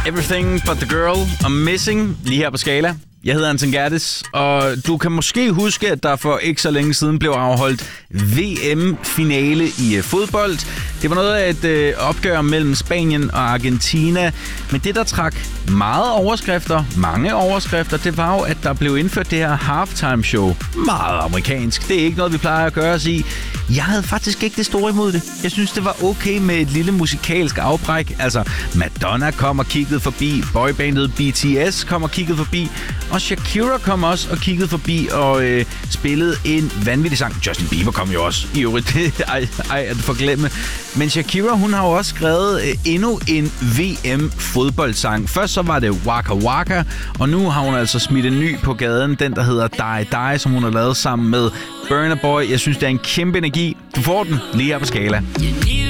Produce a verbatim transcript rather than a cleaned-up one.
Everything But The Girl og Missing lige her på Skala. Jeg hedder Anton Gerdes, og du kan måske huske, at der for ikke så længe siden blev afholdt V M-finale i fodbold. Det var noget af et øh, opgør mellem Spanien og Argentina, men det, der trak meget overskrifter, mange overskrifter, det var jo, at der blev indført det her halftime show. Meget amerikansk. Det er ikke noget, vi plejer at gøre os i. Jeg havde faktisk ikke det store imod det. Jeg synes, det var okay med et lille musikalsk afbræk. Altså, Madonna kom og kiggede forbi, boybandet B T S kom og kiggede forbi, og Shakira kom også og kiggede forbi og øh, spillede en vanvittig sang. Justin Bieber kom jo også i øvrigt. ej, ej, at forglemme. Men Shakira, hun har jo også skrevet øh, endnu en V M-fodboldsang. Først så var det Waka Waka, og nu har hun altså smidt en ny på gaden. Den, der hedder Die Die, som hun har lavet sammen med Burna Boy. Jeg synes, det er en kæmpe energi. Du får den lige her på Skala.